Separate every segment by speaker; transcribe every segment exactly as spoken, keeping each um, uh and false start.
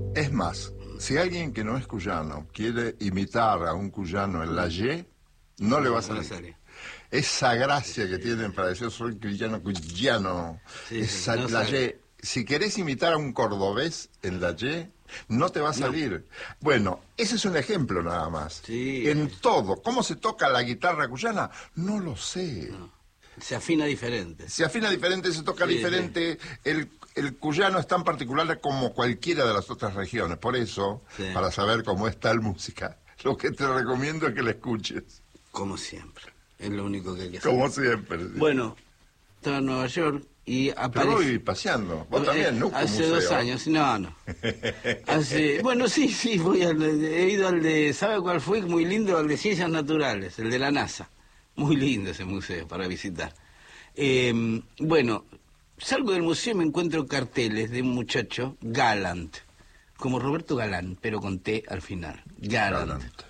Speaker 1: Es más, si alguien que no es cuyano quiere imitar a un cuyano en la Y, no le va a salir. Esa gracia que tienen para decir soy cuyano, cuyano,
Speaker 2: Sí,
Speaker 1: esa,
Speaker 2: sí, no
Speaker 1: la
Speaker 2: sabe.
Speaker 1: Y. Si querés imitar a un cordobés en la Y, no te va a salir. No. Bueno, ese es un ejemplo nada más.
Speaker 2: Sí.
Speaker 1: En todo, ¿cómo se toca la guitarra cuyana? No lo sé.
Speaker 2: No. Se afina diferente.
Speaker 1: Se afina diferente, se toca
Speaker 2: sí,
Speaker 1: diferente.
Speaker 2: Sí.
Speaker 1: El, el cuyano es tan particular como cualquiera de las otras regiones. Por eso, sí. para saber cómo es tal música, lo que te recomiendo es que la escuches.
Speaker 2: Como siempre. Es lo único que hay que hacer.
Speaker 1: Como siempre. Sí.
Speaker 2: Bueno, estaba en Nueva York y apareció...
Speaker 1: Pero voy paseando. Vos también,
Speaker 2: eh,
Speaker 1: ¿no?
Speaker 2: Hace
Speaker 1: museo.
Speaker 2: dos años. No, no. Hace... Bueno, sí, sí, voy al... he ido al de... ¿Sabe cuál fue? Muy lindo, al de Ciencias Naturales, el de la NASA. Muy lindo ese museo para visitar. Eh, bueno, salgo del museo y me encuentro carteles de un muchacho, Galant, como Roberto Galán, pero con T al final. Galant. Galant.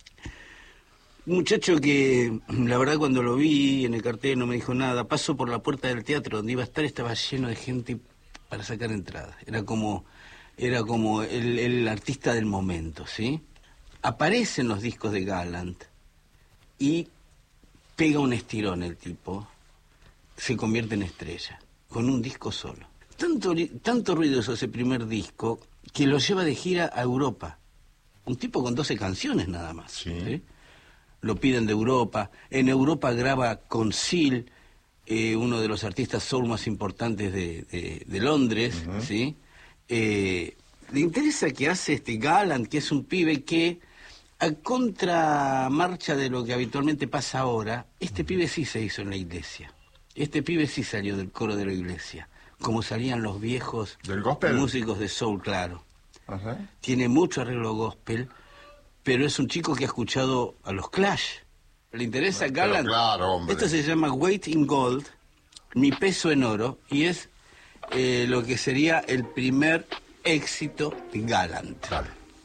Speaker 2: Un muchacho que, la verdad, cuando lo vi en el cartel no me dijo nada. Paso por la puerta del teatro donde iba a estar, estaba lleno de gente para sacar entradas. Era como, era como el, el artista del momento, ¿sí? Aparecen los discos de Galant y pega un estirón el tipo, se convierte en estrella, con un disco solo. Tanto, tanto ruido hizo ese primer disco que lo lleva de gira a Europa. Un tipo con doce canciones nada más,
Speaker 1: sí.
Speaker 2: ¿sí? Lo piden de Europa. En Europa graba con Seal, eh, uno de los artistas soul más importantes de, de, de Londres, uh-huh. ¿sí? Eh, le interesa que hace este Galant, que es un pibe que, a contramarcha de lo que habitualmente pasa ahora, este uh-huh. pibe sí se hizo en la iglesia. Este pibe sí salió del coro de la iglesia, como salían los viejos
Speaker 1: ¿Del gospel?
Speaker 2: Músicos de soul, claro.
Speaker 1: Uh-huh.
Speaker 2: Tiene mucho arreglo gospel, pero es un chico que ha escuchado a los Clash. ¿Le interesa,
Speaker 1: bueno,
Speaker 2: Galant?
Speaker 1: Claro, hombre.
Speaker 2: Esto se llama Weight in Gold, Mi peso en oro, y es eh, lo que sería el primer éxito de Galant.
Speaker 1: Dale.